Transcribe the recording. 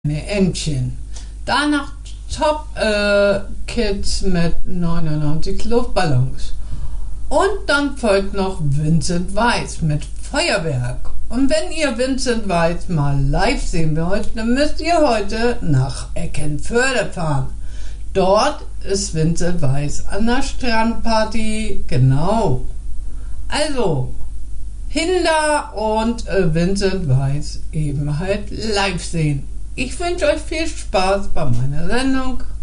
Entchen. Danach Top Kids mit 99 Luftballons. Und dann folgt noch Vincent Weiss mit Feuerwerk. Und wenn ihr Vincent Weiss mal live sehen wollt, dann müsst ihr heute nach Eckenförde fahren. Dort ist Vincent Weiss an der Strandparty. Genau. Also, Hinda und Vincent Weiss eben halt live sehen. Ich wünsche euch viel Spaß bei meiner Sendung.